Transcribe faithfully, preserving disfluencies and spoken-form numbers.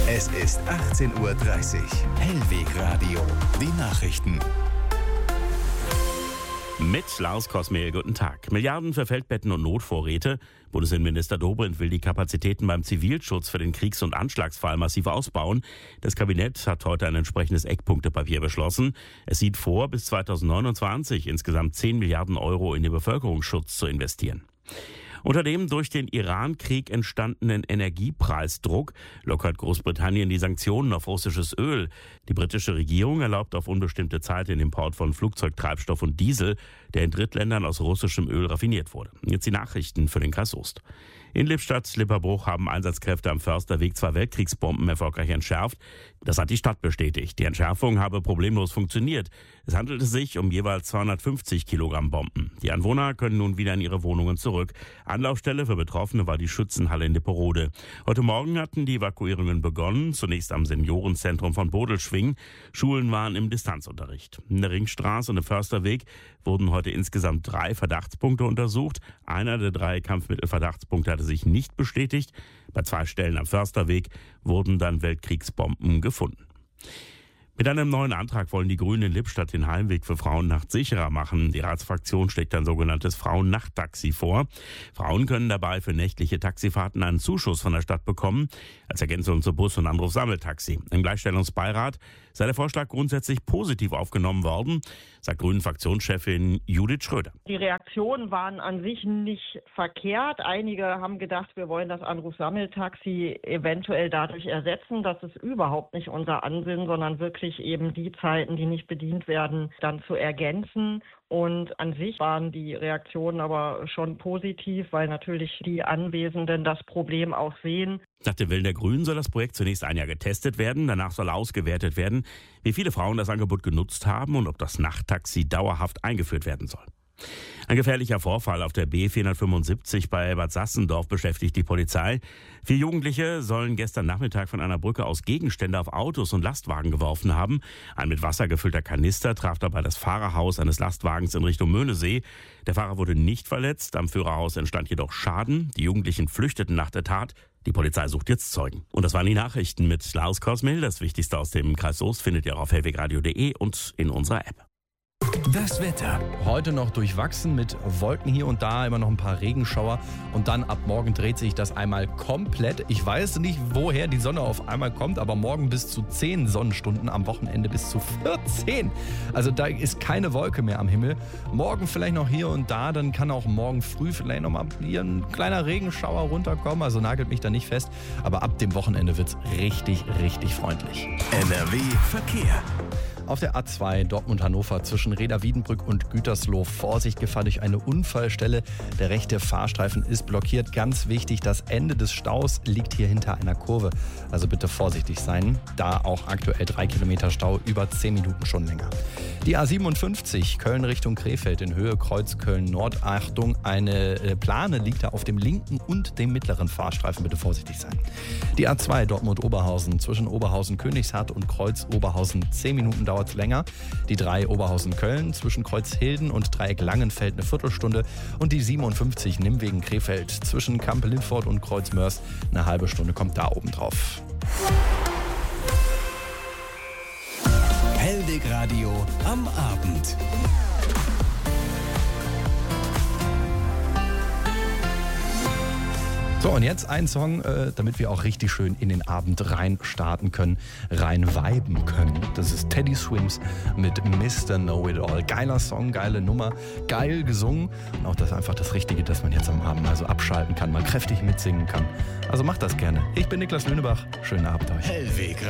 Es ist achtzehn Uhr dreißig. Hellwegradio. Die Nachrichten. Mit Lars Kosmehl, guten Tag. Milliarden für Feldbetten und Notvorräte. Bundesinnenminister Dobrindt will die Kapazitäten beim Zivilschutz für den Kriegs- und Anschlagsfall massiv ausbauen. Das Kabinett hat heute ein entsprechendes Eckpunktepapier beschlossen. Es sieht vor, bis zweitausendneunundzwanzig insgesamt zehn Milliarden Euro in den Bevölkerungsschutz zu investieren. Unter dem durch den Iran-Krieg entstandenen Energiepreisdruck lockert Großbritannien die Sanktionen auf russisches Öl. Die britische Regierung erlaubt auf unbestimmte Zeit den Import von Flugzeugtreibstoff und Diesel, der in Drittländern aus russischem Öl raffiniert wurde. Jetzt die Nachrichten für den Kreis Soest. In Lippstadt-Lipperbruch haben Einsatzkräfte am Försterweg zwei Weltkriegsbomben erfolgreich entschärft. Das hat die Stadt bestätigt. Die Entschärfung habe problemlos funktioniert. Es handelte sich um jeweils zweihundertfünfzig Kilogramm Bomben. Die Anwohner können nun wieder in ihre Wohnungen zurück. Anlaufstelle für Betroffene war die Schützenhalle in Lipperode. Heute Morgen hatten die Evakuierungen begonnen, zunächst am Seniorenzentrum von Bodelschwing. Schulen waren im Distanzunterricht. In der Ringstraße und im Försterweg wurden heute insgesamt drei Verdachtspunkte untersucht. Einer der drei Kampfmittelverdachtspunkte hatte sich nicht bestätigt. Bei zwei Stellen am Försterweg wurden dann Weltkriegsbomben gefunden. Mit einem neuen Antrag wollen die Grünen in Lippstadt den Heimweg für Frauennacht sicherer machen. Die Ratsfraktion schlägt ein sogenanntes Frauennachttaxi vor. Frauen können dabei für nächtliche Taxifahrten einen Zuschuss von der Stadt bekommen, als Ergänzung zu Bus- und Anrufsammeltaxi. Im Gleichstellungsbeirat sei der Vorschlag grundsätzlich positiv aufgenommen worden, sagt Grünen-Fraktionschefin Judith Schröder. Die Reaktionen waren an sich nicht verkehrt. Einige haben gedacht, wir wollen das Anrufsammeltaxi eventuell dadurch ersetzen. Das ist überhaupt nicht unser Ansinnen, sondern wirklich eben die Zeiten, die nicht bedient werden, dann zu ergänzen. Und an sich waren die Reaktionen aber schon positiv, weil natürlich die Anwesenden das Problem auch sehen. Nach dem Willen der Grünen soll das Projekt zunächst ein Jahr getestet werden. Danach soll ausgewertet werden, wie viele Frauen das Angebot genutzt haben und ob das Nachttaxi dauerhaft eingeführt werden soll. Ein gefährlicher Vorfall auf der B vierhundertfünfundsiebzig bei Bad Sassendorf beschäftigt die Polizei. Vier Jugendliche sollen gestern Nachmittag von einer Brücke aus Gegenstände auf Autos und Lastwagen geworfen haben. Ein mit Wasser gefüllter Kanister traf dabei das Fahrerhaus eines Lastwagens in Richtung Möhnesee. Der Fahrer wurde nicht verletzt, am Führerhaus entstand jedoch Schaden. Die Jugendlichen flüchteten nach der Tat. Die Polizei sucht jetzt Zeugen. Und das waren die Nachrichten mit Lars Kosmehl. Das Wichtigste aus dem Kreis Soest findet ihr auf hellwegradio punkt de und in unserer App. Das Wetter. Heute noch durchwachsen mit Wolken hier und da, immer noch ein paar Regenschauer. Und dann ab morgen dreht sich das einmal komplett. Ich weiß nicht, woher die Sonne auf einmal kommt, aber morgen bis zu zehn Sonnenstunden, am Wochenende bis zu vierzehn. Also da ist keine Wolke mehr am Himmel. Morgen vielleicht noch hier und da, dann kann auch morgen früh vielleicht noch mal hier ein kleiner Regenschauer runterkommen. Also nagelt mich da nicht fest. Aber ab dem Wochenende wird es richtig, richtig freundlich. N R W Verkehr. Auf der A zwei Dortmund-Hannover zwischen Reda-Wiedenbrück und Gütersloh Vorsicht, Gefahr durch eine Unfallstelle. Der rechte Fahrstreifen ist blockiert. Ganz wichtig, das Ende des Staus liegt hier hinter einer Kurve. Also bitte vorsichtig sein. Da auch aktuell drei Kilometer Stau, über zehn Minuten schon länger. Die A siebenundfünfzig Köln Richtung Krefeld in Höhe Kreuz Köln-Nord. Achtung, eine Plane liegt da auf dem linken und dem mittleren Fahrstreifen. Bitte vorsichtig sein. Die A zwei Dortmund-Oberhausen zwischen Oberhausen-Königshardt und Kreuz-Oberhausen zehn Minuten dauert es länger. Die drei Oberhausen-Köln zwischen Kreuzhilden und Dreieck Langenfeld eine Viertelstunde. Und die siebenundfünfzig Nimwegen-Krefeld zwischen Kampe-Lindfort und Kreuzmörs eine halbe Stunde kommt da oben drauf. Hellwegradio am Abend. So, und jetzt ein Song, äh, damit wir auch richtig schön in den Abend rein starten können, rein viben können. Das ist Teddy Swims mit Mister Know-It-All. Geiler Song, geile Nummer, geil gesungen. Und auch das einfach das Richtige, dass man jetzt am Abend mal so abschalten kann, mal kräftig mitsingen kann. Also macht das gerne. Ich bin Niklas Lünebach. Schönen Abend euch. Hellwegradio.